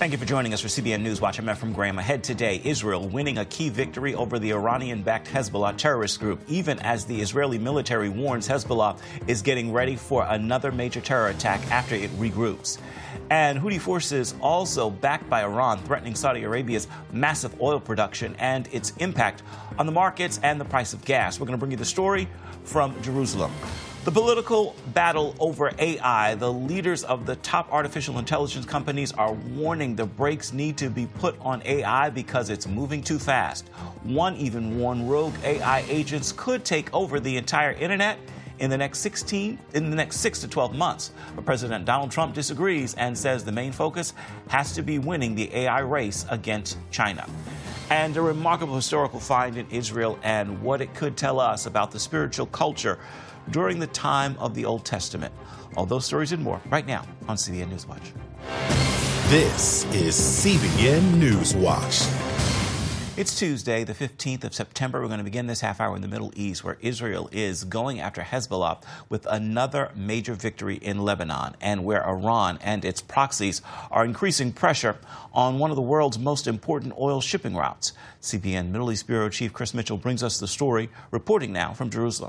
Thank you for joining us for CBN News Watch. I'm Efrem Graham. Ahead today, Israel winning a key victory over the Iranian-backed Hezbollah terrorist group, even as the Israeli military warns Hezbollah is getting ready for another major terror attack after it regroups. And Houthi forces, also backed by Iran, threatening Saudi Arabia's massive oil production and its impact on the markets and the price of gas. We're going to bring you the story from Jerusalem. The political battle over AI, the leaders of the top artificial intelligence companies are warning the brakes need to be put on AI because it's moving too fast. One even warned rogue AI agents could take over the entire internet in the next 6 to 12 months. But President Donald Trump disagrees and says the main focus has to be winning the AI race against China. And a remarkable historical find in Israel and what it could tell us about the spiritual culture during the time of the Old Testament. All those stories and more right now on CBN News Watch. This is CBN News Watch. It's Tuesday, the 15th of September. We're going to begin this half hour in the Middle East, where Israel is going after Hezbollah with another major victory in Lebanon, and where Iran and its proxies are increasing pressure on one of the world's most important oil shipping routes. CBN Middle East Bureau Chief Chris Mitchell brings us the story, reporting now from Jerusalem.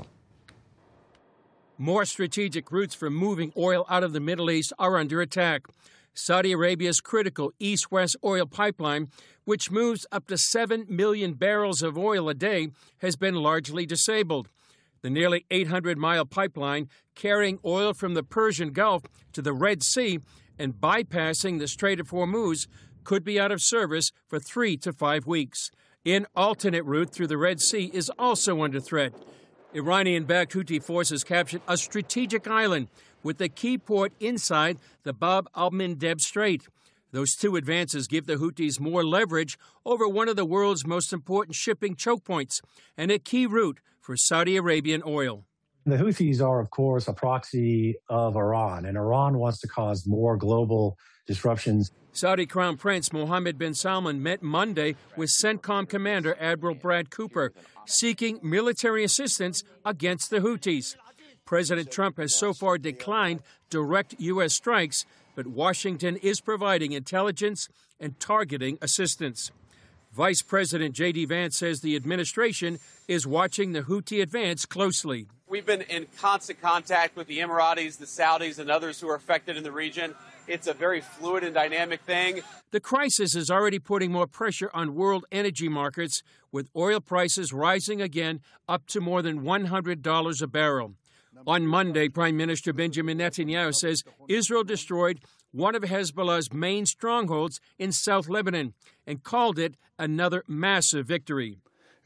More strategic routes for moving oil out of the Middle East are under attack. Saudi Arabia's critical East-West oil pipeline, which moves up to 7 million barrels of oil a day, has been largely disabled. The nearly 800-mile pipeline carrying oil from the Persian Gulf to the Red Sea and bypassing the Strait of Hormuz could be out of service for 3 to 5 weeks. An alternate route through the Red Sea is also under threat. Iranian-backed Houthi forces captured a strategic island with a key port inside the Bab al-Mandeb Strait. Those two advances give the Houthis more leverage over one of the world's most important shipping choke points and a key route for Saudi Arabian oil. The Houthis are, of course, a proxy of Iran, and Iran wants to cause more global disruptions. Saudi Crown Prince Mohammed bin Salman met Monday with CENTCOM Commander Admiral Brad Cooper, seeking military assistance against the Houthis. President Trump has so far declined direct U.S. strikes, but Washington is providing intelligence and targeting assistance. Vice President J.D. Vance says the administration is watching the Houthi advance closely. We've been in constant contact with the Emiratis, the Saudis, and others who are affected in the region. It's a very fluid and dynamic thing. The crisis is already putting more pressure on world energy markets, with oil prices rising again up to more than $100 a barrel. On Monday, Prime Minister Benjamin Netanyahu says Israel destroyed one of Hezbollah's main strongholds in South Lebanon and called it another massive victory.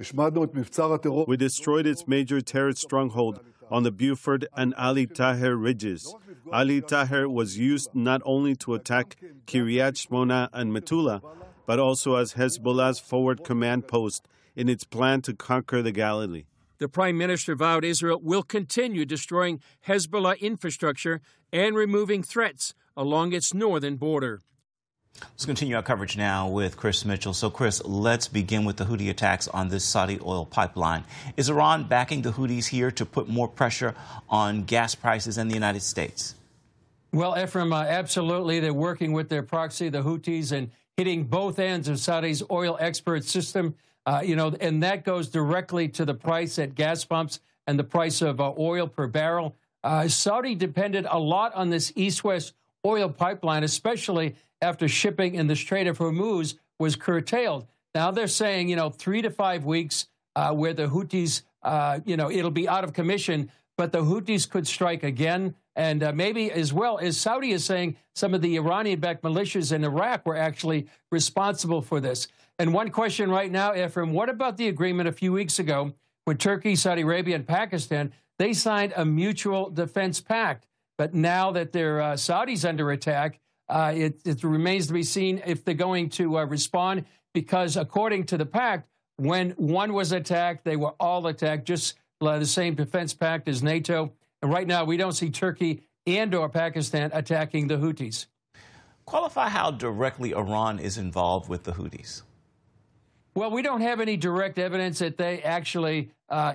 We destroyed its major terrorist stronghold on the Beaufort and Ali Taher ridges. Ali Taher was used not only to attack Kiryat Shmona and Metula, but also as Hezbollah's forward command post in its plan to conquer the Galilee. The Prime Minister vowed Israel will continue destroying Hezbollah infrastructure and removing threats along its northern border. Let's continue our coverage now with Chris Mitchell. So, Chris, let's begin with the Houthi attacks on this Saudi oil pipeline. Is Iran backing the Houthis here to put more pressure on gas prices in the United States? Well, Efrem, absolutely. They're working with their proxy, the Houthis, and hitting both ends of Saudi's oil export system. And that goes directly to the price at gas pumps and the price of oil per barrel. Saudi depended a lot on this east-west oil pipeline, especially after shipping in the Strait of Hormuz was curtailed. Now they're saying, 3 to 5 weeks where the Houthis, it'll be out of commission, but the Houthis could strike again. And maybe as well as Saudi is saying, some of the Iranian-backed militias in Iraq were actually responsible for this. And one question right now, Efrem, what about the agreement a few weeks ago when Turkey, Saudi Arabia, and Pakistan, they signed a mutual defense pact? But now that they're Saudis under attack, it remains to be seen if they're going to respond, because according to the pact, when one was attacked, they were all attacked, just the same defense pact as NATO. And right now, we don't see Turkey and or Pakistan attacking the Houthis. Qualify how directly Iran is involved with the Houthis. Well, we don't have any direct evidence that they actually,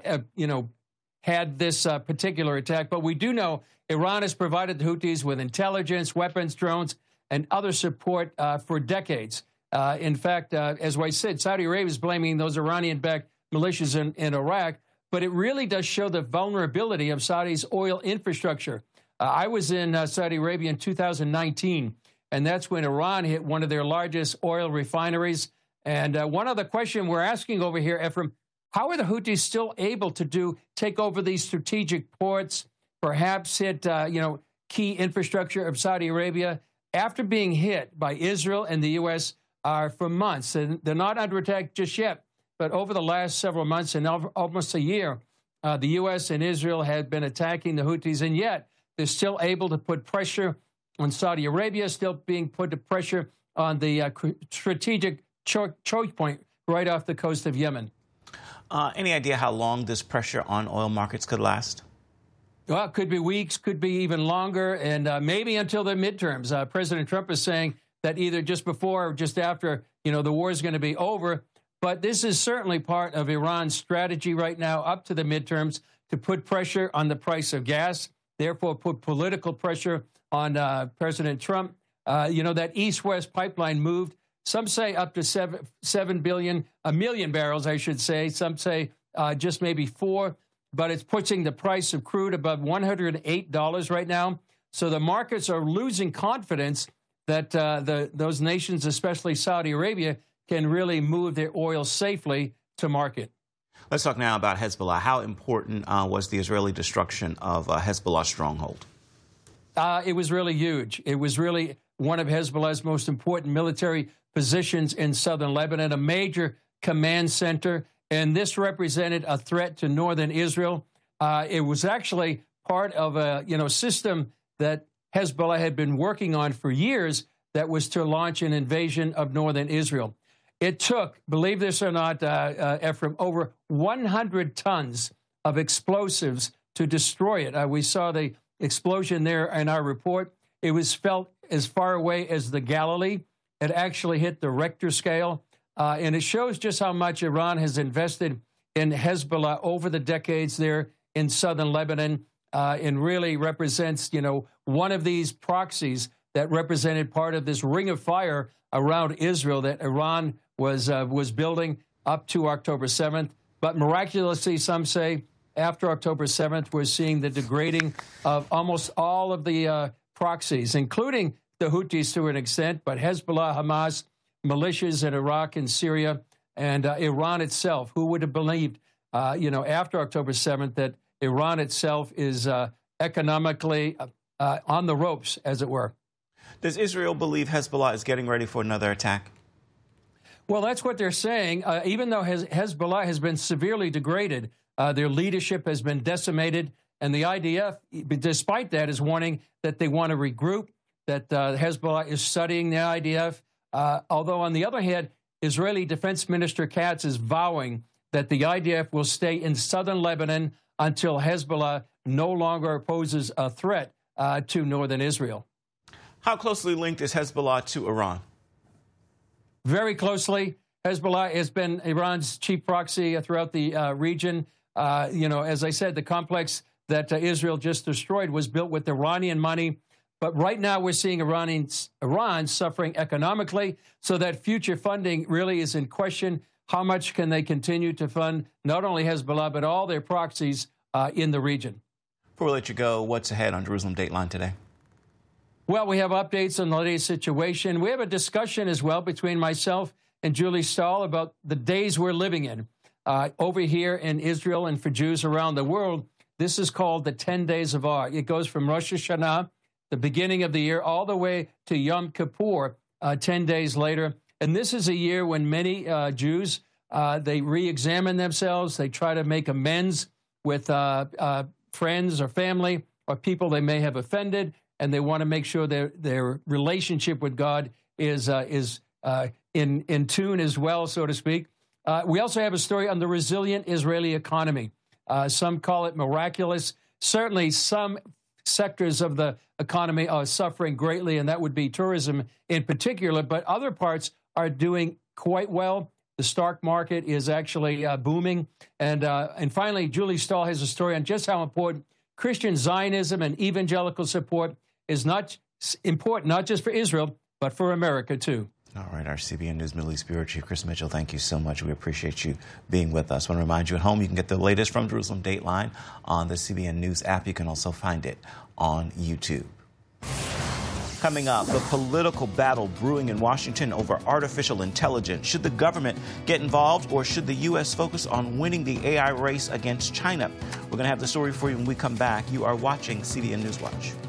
had this particular attack. But we do know Iran has provided the Houthis with intelligence, weapons, drones, and other support for decades. In fact, as I said, Saudi Arabia is blaming those Iranian-backed militias in Iraq, but it really does show the vulnerability of Saudi's oil infrastructure. I was in Saudi Arabia in 2019, and that's when Iran hit one of their largest oil refineries. And one other question we're asking over here, Ephraim, how are the Houthis still able to take over these strategic ports, perhaps hit key infrastructure of Saudi Arabia after being hit by Israel and the U.S. For months? And they're not under attack just yet, but over the last several months and almost a year, the U.S. and Israel had been attacking the Houthis, and yet they're still able to put pressure on Saudi Arabia, still being put to pressure on the strategic choke point right off the coast of Yemen. Any idea how long this pressure on oil markets could last? Well, it could be weeks, could be even longer, and maybe until the midterms. President Trump is saying that either just before or just after, the war is going to be over. But this is certainly part of Iran's strategy right now up to the midterms to put pressure on the price of gas, therefore put political pressure on President Trump. That East-West pipeline moved, some say up to 7 million barrels, I should say. Some say just maybe 4, but it's pushing the price of crude above $108 right now. So the markets are losing confidence that those nations, especially Saudi Arabia, can really move their oil safely to market. Let's talk now about Hezbollah. How important was the Israeli destruction of Hezbollah's stronghold? It was really huge. It was really one of Hezbollah's most important military positions in southern Lebanon, a major command center, and this represented a threat to northern Israel. It was actually part of a system that Hezbollah had been working on for years that was to launch an invasion of northern Israel. It took, believe this or not, Ephraim, over 100 tons of explosives to destroy it. We saw the explosion there in our report. It was felt as far away as the Galilee. It actually hit the Richter scale. And it shows just how much Iran has invested in Hezbollah over the decades there in southern Lebanon, and really represents, one of these proxies that represented part of this ring of fire around Israel that Iran was building up to October 7th. But miraculously, some say, after October 7th, we're seeing the degrading of almost all of the proxies, including the Houthis to an extent, but Hezbollah, Hamas, militias in Iraq and Syria, and Iran itself. Who would have believed, after October 7th, that Iran itself is economically on the ropes, as it were? Does Israel believe Hezbollah is getting ready for another attack? Well, that's what they're saying. Even though Hezbollah has been severely degraded, their leadership has been decimated, and the IDF, despite that, is warning that they want to regroup, that Hezbollah is studying the IDF. Although, on the other hand, Israeli Defense Minister Katz is vowing that the IDF will stay in southern Lebanon until Hezbollah no longer poses a threat to northern Israel. How closely linked is Hezbollah to Iran? Very closely. Hezbollah has been Iran's chief proxy throughout the region. As I said, the complex that Israel just destroyed was built with Iranian money. But right now we're seeing Iran suffering economically, so that future funding really is in question. How much can they continue to fund not only Hezbollah, but all their proxies in the region? Before we let you go, what's ahead on Jerusalem Dateline today? Well, we have updates on the latest situation. We have a discussion as well between myself and Julie Stahl about the days we're living in. Over here in Israel and for Jews around the world, this is called the 10 Days of Awe. It goes from Rosh Hashanah, the beginning of the year, all the way to Yom Kippur, 10 days later. And this is a year when many Jews, they re-examine themselves. They try to make amends with friends or family or people they may have offended, and they want to make sure their relationship with God is in tune as well, so to speak. We also have a story on the resilient Israeli economy. Some call it miraculous. Certainly some sectors of the economy are suffering greatly, and that would be tourism in particular, but other parts are doing quite well. The stock market is actually booming. And finally, Julie Stahl has a story on just how important Christian Zionism and evangelical support is not It's important, not just for Israel, but for America, too. All right, our CBN News Middle East Bureau Chief Chris Mitchell, thank you so much. We appreciate you being with us. I want to remind you at home, you can get the latest from Jerusalem Dateline on the CBN News app. You can also find it on YouTube. Coming up, the political battle brewing in Washington over artificial intelligence. Should the government get involved, or should the U.S. focus on winning the AI race against China? We're going to have the story for you when we come back. You are watching CBN News Watch.